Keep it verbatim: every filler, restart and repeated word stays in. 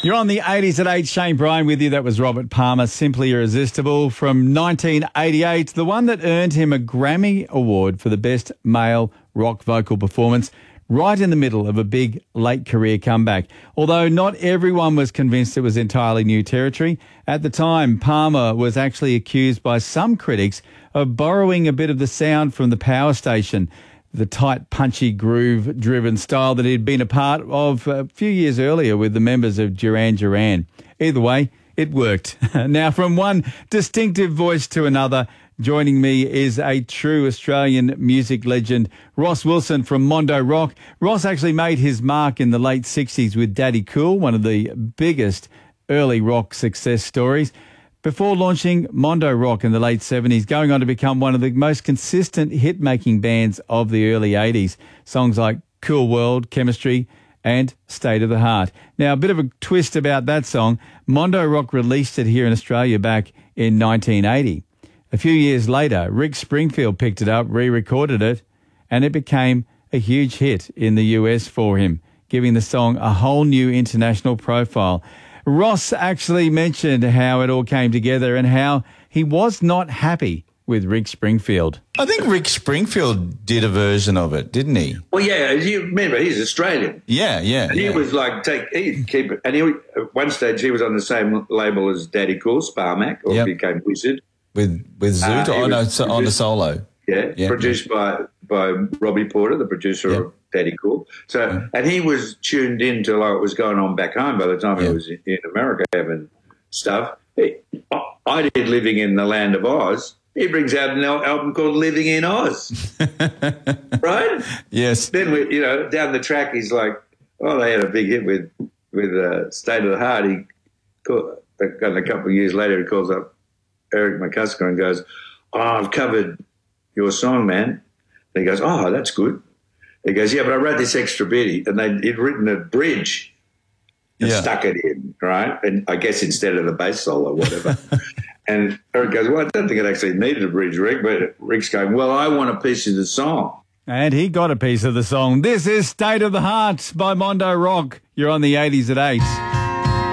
You're on the eighties at eight. Shane Bryan with you. That was Robert Palmer, Simply Irresistible from nineteen eighty-eight, the one that earned him a Grammy Award for the best male rock vocal performance, right in the middle of a big late career comeback. Although not everyone was convinced it was entirely new territory, at the time Palmer was actually accused by some critics of borrowing a bit of the sound from the Power Station, the tight, punchy, groove-driven style that he'd been a part of a few years earlier with the members of Duran Duran. Either way, it worked. Now, from one distinctive voice to another, joining me is a true Australian music legend, Ross Wilson from Mondo Rock. Ross actually made his mark in the late sixties with Daddy Cool, one of the biggest early rock success stories, before launching Mondo Rock in the late seventies, going on to become one of the most consistent hit-making bands of the early eighties. Songs like Cool World, Chemistry, and State of the Heart. Now, a bit of a twist about that song, Mondo Rock released it here in Australia back in nineteen eighty. A few years later, Rick Springfield picked it up, re-recorded it, and it became a huge hit in the U S for him, giving the song a whole new international profile. Ross actually mentioned how it all came together and how he was not happy with Rick Springfield. I think Rick Springfield did a version of it, didn't he? Well, yeah, you remember, he's Australian. Yeah, yeah. And yeah. he was like, take, he'd keep it. And he, at one stage, he was on the same label as Daddy Cool, Sparmac, or yep. became Wizard. With with Zoot? Uh, oh, no, so on the solo. Yeah, yeah produced yeah. by, by Robbie Porter, the producer yep. of Daddy Cool. So, yeah. And he was tuned into like what was going on back home by the time yeah. he was in, in America having stuff. He, I did Living in the Land of Oz. He brings out an album called Living in Oz. Right? Yes. Then, we, you know, down the track, he's like, oh, they had a big hit with, with uh, State of the Heart. He called, a couple of years later, he calls up Eric McCusker and goes, oh, I've covered your song, man. And he goes, oh, that's good. He goes, yeah, but I wrote this extra bit. And they'd written a bridge and yeah. stuck it in, right? And I guess instead of the bass solo or whatever. And Eric goes, well, I don't think it actually needed a bridge, Rick. But Rick's going, well, I want a piece of the song. And he got a piece of the song. This is State of the Heart by Mondo Rock. You're on the eighties at eight.